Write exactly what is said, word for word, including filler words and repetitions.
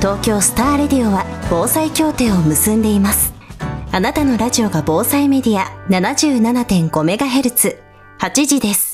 東京スターレディオは防災協定を結んでいます。あなたのラジオが防災メディア ななじゅうななてんごメガヘルツ、はちじです。